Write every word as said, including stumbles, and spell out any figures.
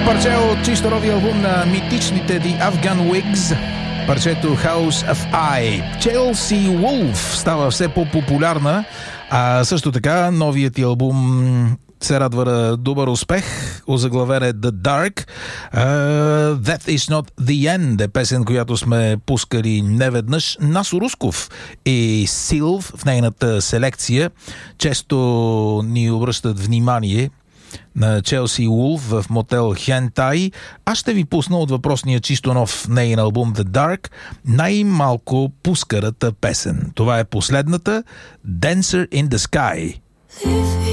Парче от чисто нови албум на митичните The Afghan Wigs, парчето House of I. Chelsea Wolfe става все по-популярна, а също така новият ти албум се радва на добър успех. Озаглавен е The Dark. Uh, That is not the end е песен, която сме пускали неведнъж. Насо Русков и Силв в нейната селекция често ни обръщат внимание на Chelsea Wolfe в мотел Hentai. Аз ще ви пусна от въпросния чисто нов нейн албум The Dark най-малко пускарата песен. Това е последната, Dancer in the Sky.